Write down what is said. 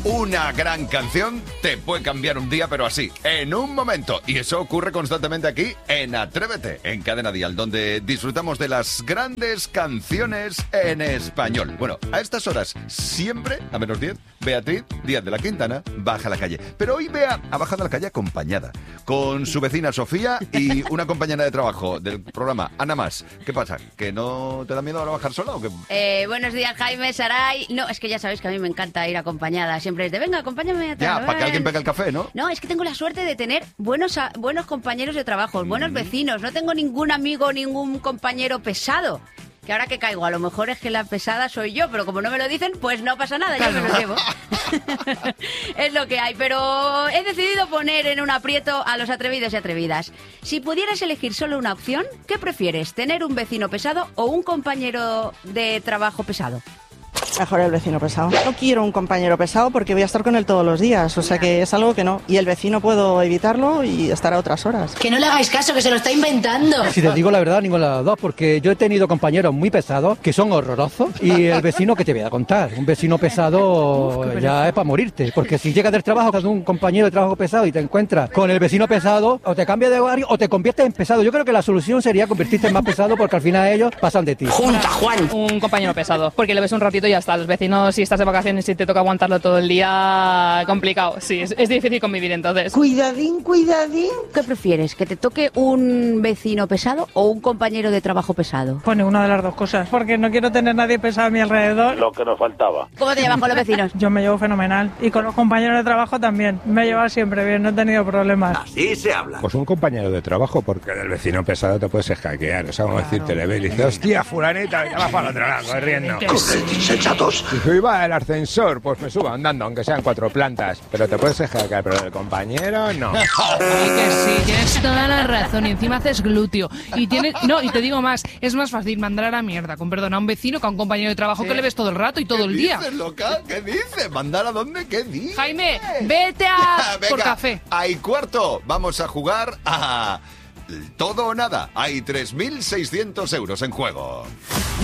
Una gran canción te puede cambiar un día, pero así, en un momento. Y eso ocurre constantemente aquí en Atrévete, en Cadena Dial, donde disfrutamos de las grandes canciones en español. Bueno, a estas horas, siempre, a menos 10, Beatriz Díaz de la Quintana baja a la calle. Pero hoy Bea ha bajado a la calle acompañada, con su vecina Sofía y una compañera de trabajo del programa, Ana Más. ¿Qué pasa? ¿Que no te da miedo ahora bajar sola o qué? Buenos días, Jaime, Saray. No, es que ya sabéis que a mí me encanta ir acompañada. Siempre es de, venga, acompáñame a Ya, para que alguien pegue el café, ¿no? No, es que tengo la suerte de tener buenos compañeros de trabajo, buenos vecinos. No tengo ningún amigo, ningún compañero pesado. Que ahora que caigo, a lo mejor es que la pesada soy yo, pero como no me lo dicen, pues no pasa nada, yo me lo llevo. Es lo que hay, pero he decidido poner en un aprieto a los atrevidos y atrevidas. Si pudieras elegir solo una opción, ¿qué prefieres? ¿Tener un vecino pesado o un compañero de trabajo pesado? Mejor el vecino pesado. No quiero un compañero pesado porque voy a estar con él todos los días, o sea que es algo que no. Y el vecino puedo evitarlo y estar a otras horas. Que no le hagáis caso, que se lo está inventando. Si te digo la verdad, ninguna de las dos, porque yo he tenido compañeros muy pesados que son horrorosos y el vecino que te voy a contar. Un vecino pesado ya es para morirte, porque si llegas del trabajo con un compañero de trabajo pesado y te encuentras con el vecino pesado, o te cambias de barrio o te conviertes en pesado. Yo creo que la solución sería convertirte en más pesado porque al final ellos pasan de ti. Junta, Juan. Un compañero pesado, porque le ves un ratito y ya está. Los vecinos, si estás de vacaciones y te toca aguantarlo todo el día, complicado. Sí, es difícil convivir entonces. Cuidadín, cuidadín. ¿Qué prefieres? ¿Que te toque un vecino pesado o un compañero de trabajo pesado? Pone una de las dos cosas, porque no quiero tener nadie pesado a mi alrededor. Lo que nos faltaba. ¿Cómo te llevas con los vecinos? Yo me llevo fenomenal. Y con los compañeros de trabajo también. Me he llevado siempre bien, no he tenido problemas. Así se habla. Pues un compañero de trabajo, porque del vecino pesado te puedes hackear. O sea, vamos a decirte, le ves y dices, hostia, fulanita, venga, va para el otro lado, corriendo. Chatos. Si iba el ascensor, pues me subo andando, aunque sean 4 plantas. Pero te puedes hackear, pero el compañero, no. Y que sí, tienes toda la razón. Y encima haces glúteo. Y te digo más, es más fácil mandar a la mierda, con perdón, a un vecino que a un compañero de trabajo que le ves todo el rato y todo el día. ¿Qué dices, loca? ¿Qué dices? ¿Mandar a dónde? ¿Qué dices? Jaime, vete a Venga, por café. Hay cuarto. Vamos a jugar a todo o nada. Hay 3.600 euros en juego.